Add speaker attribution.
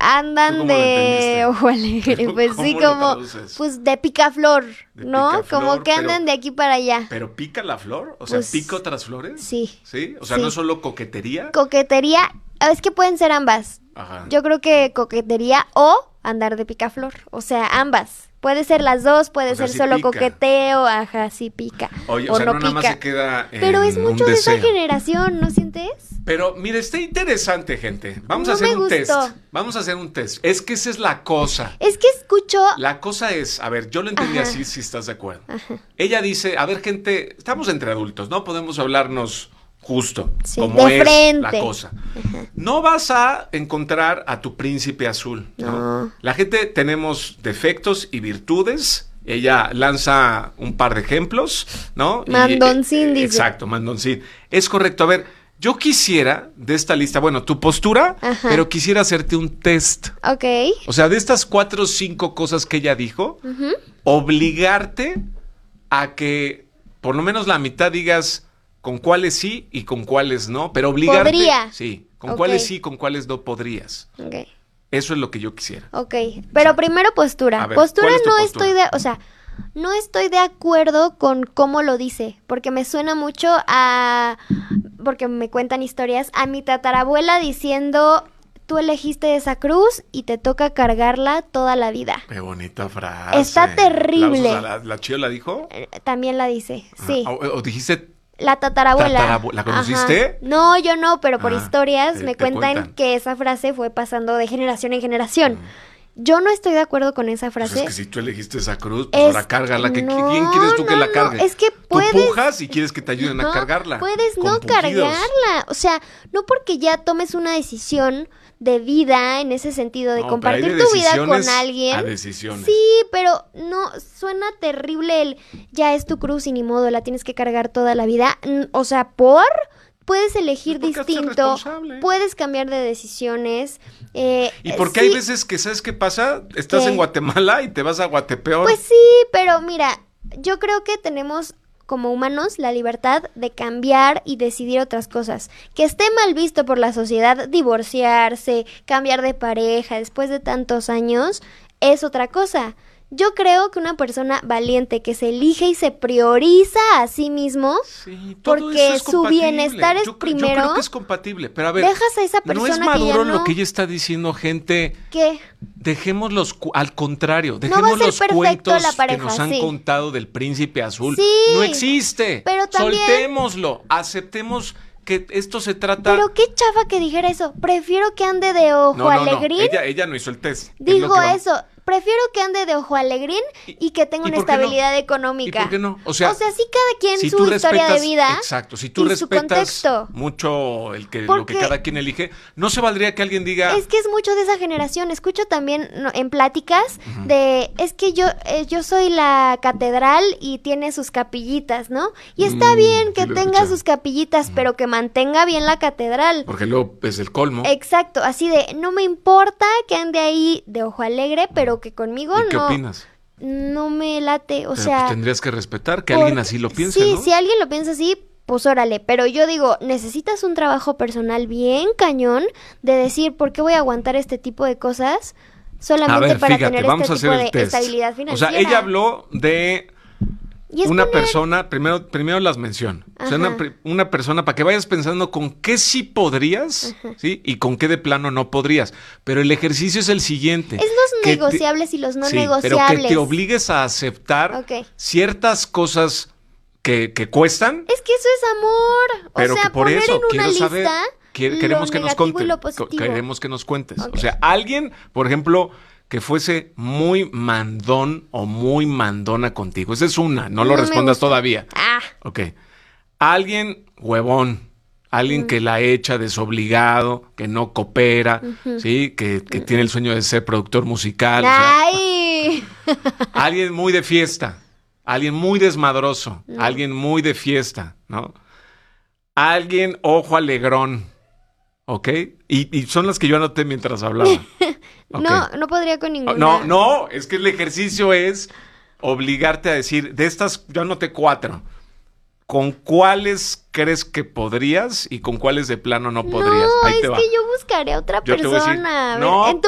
Speaker 1: andan de ojo alegre, pues sí, como, pues de picaflor, ¿no? Picaflor, como que andan de aquí para allá.
Speaker 2: ¿Pero pica la flor? O sea, pues, ¿pica otras flores?
Speaker 1: Sí.
Speaker 2: ¿Sí? O sea, ¿no es solo coquetería?
Speaker 1: Coquetería, es que pueden ser ambas.
Speaker 2: Ajá.
Speaker 1: Yo creo que coquetería o andar de picaflor, o sea, ambas. Puede ser las dos, puede ser solo pica. Coqueteo, ajá, sí pica.
Speaker 2: Oye, o sea, no nada más se queda en
Speaker 1: pero es mucho de esa generación, ¿no sientes?
Speaker 2: Pero, mire, está interesante, gente. Vamos a hacer un test. Vamos a hacer un test. Es que esa es la cosa.
Speaker 1: Es que escucho...
Speaker 2: La cosa es, a ver, yo lo entendí así, si estás de acuerdo. Ajá. Ella dice, a ver, gente, estamos entre adultos, ¿no? Podemos hablarnos justo, sí, como es frente. La cosa. Ajá. No vas a encontrar a tu príncipe azul, ¿no? La gente tenemos defectos y virtudes. Ella lanza un par de ejemplos, ¿no?
Speaker 1: Mandoncín, dice.
Speaker 2: Exacto, mandoncín. Es correcto. A ver, yo quisiera de esta lista, bueno, tu postura, ajá, pero quisiera hacerte un test.
Speaker 1: Ok.
Speaker 2: O sea, de estas 4 o 5 cosas que ella dijo, obligarte a que por lo menos la mitad digas con cuáles sí y con cuáles no, pero obligarte.
Speaker 1: Podría.
Speaker 2: Sí, con cuáles sí y con cuáles no podrías.
Speaker 1: Ok.
Speaker 2: Eso es lo que yo quisiera.
Speaker 1: Ok, pero primero postura.
Speaker 2: Ver,
Speaker 1: postura no
Speaker 2: postura?
Speaker 1: estoy de, o sea, no estoy de acuerdo con cómo lo dice, porque me suena mucho a, porque me cuentan historias, a mi tatarabuela diciendo, tú elegiste esa cruz y te toca cargarla toda la vida.
Speaker 2: Qué bonita frase.
Speaker 1: Está terrible.
Speaker 2: ¿La Chío la dijo?
Speaker 1: También la dice, sí.
Speaker 2: ¿O dijiste?
Speaker 1: La tatarabuela.
Speaker 2: ¿La conociste?
Speaker 1: Ajá. No, yo no, pero por historias me cuentan que esa frase fue pasando de generación en generación. Yo no estoy de acuerdo con esa frase.
Speaker 2: Pues es que si tú elegiste esa cruz, pues ahora cárgala. ¿Quién quieres tú que la cargue?
Speaker 1: No, es que puedes...
Speaker 2: Tú pujas y quieres que te ayuden a cargarla.
Speaker 1: Puedes no cargarla. O sea, no porque ya tomes una decisión de vida en ese sentido de compartir tu vida con alguien.
Speaker 2: A decisiones.
Speaker 1: Sí, pero no, suena terrible el ya es tu cruz y ni modo, la tienes que cargar toda la vida. O sea, puedes elegir distinto, puedes cambiar de decisiones.
Speaker 2: Y porque hay veces que, ¿sabes qué pasa? Estás en Guatemala y te vas a Guatepeor.
Speaker 1: Pues sí, pero mira, yo creo que tenemos como humanos la libertad de cambiar y decidir otras cosas. Que esté mal visto por la sociedad divorciarse, cambiar de pareja después de tantos años, es otra cosa. Yo creo que una persona valiente que se elige y se prioriza a sí mismo, sí, porque su bienestar es primero.
Speaker 2: Yo creo que es compatible, pero a ver,
Speaker 1: dejas a esa persona.
Speaker 2: No es maduro lo que ella está diciendo, gente.
Speaker 1: ¿Qué?
Speaker 2: Dejémoslos, al contrario, dejemos los cuentos que nos han contado del príncipe azul.
Speaker 1: Sí,
Speaker 2: no existe.
Speaker 1: Pero también,
Speaker 2: soltémoslo, aceptemos que esto se trata.
Speaker 1: Pero qué chafa que dijera eso. Prefiero que ande de ojo alegrín.
Speaker 2: Ella no hizo el test.
Speaker 1: Dijo eso. Prefiero que ande de ojo alegrín y que tenga una estabilidad económica.
Speaker 2: ¿Y por qué no? O sea,
Speaker 1: sí, cada quien su historia de vida.
Speaker 2: Exacto, si tú respetas mucho lo que cada quien elige, no se valdría que alguien diga.
Speaker 1: Es que es mucho de esa generación. Escucho también en pláticas de, es que yo soy la catedral y tiene sus capillitas, ¿no? Y está bien que tenga sus capillitas, pero que mantenga bien la catedral.
Speaker 2: Porque luego es el colmo.
Speaker 1: Exacto, así de, no me importa que ande ahí de ojo alegre, pero que conmigo
Speaker 2: ¿Y qué opinas?
Speaker 1: No me late,
Speaker 2: pero sea... Pues tendrías que respetar que alguien así lo piense,
Speaker 1: sí,
Speaker 2: ¿no?
Speaker 1: Si alguien lo piensa así, pues órale, pero yo digo, necesitas un trabajo personal bien cañón de decir, ¿por qué voy a aguantar este tipo de cosas solamente para tener este tipo de estabilidad financiera?
Speaker 2: O sea, ella habló de una persona, primero las menciono. O sea, una persona, para que vayas pensando con qué sí podrías, ¿sí? Y con qué de plano no podrías. Pero el ejercicio es el siguiente.
Speaker 1: Es los negociables y los no negociables.
Speaker 2: Pero que te obligues a aceptar ciertas cosas que cuestan.
Speaker 1: Es que eso es amor.
Speaker 2: Pero
Speaker 1: o sea,
Speaker 2: que por
Speaker 1: poner
Speaker 2: eso
Speaker 1: en una
Speaker 2: quiero
Speaker 1: lista
Speaker 2: saber, queremos que nos cuentes. O sea, alguien, por ejemplo, que fuese muy mandón o muy mandona contigo. Esa es una, no lo respondas todavía. Ok. Alguien huevón, alguien que la echa desobligado, que no coopera, ¿sí? Que tiene el sueño de ser productor musical.
Speaker 1: ¡Ay!
Speaker 2: O sea, alguien muy de fiesta, alguien muy desmadroso, alguien muy de fiesta, ¿no? Alguien ojo alegrón, ¿ok? Y son las que yo anoté mientras hablaba.
Speaker 1: Okay. No podría con ninguna.
Speaker 2: No, es que el ejercicio es obligarte a decir, de estas, yo anoté 4. ¿Con cuáles crees que podrías y con cuáles de plano no podrías?
Speaker 1: No, es que yo buscaré a otra persona.
Speaker 2: No,